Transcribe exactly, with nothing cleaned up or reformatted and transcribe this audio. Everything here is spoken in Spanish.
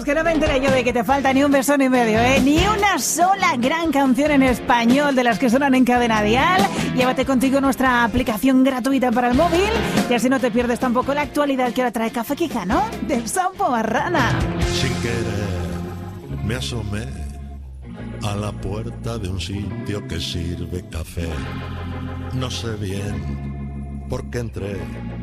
Vamos, que no me enteré yo de que te falta ni un beso ni medio, ¿eh? Ni una sola gran canción en español de las que suenan en Cadena Dial. Llévate contigo nuestra aplicación gratuita para el móvil y así no te pierdes tampoco la actualidad que ahora trae Café Quijano del Sampo Barrana. Sin querer me asomé a la puerta de un sitio que sirve café. No sé bien por qué entré.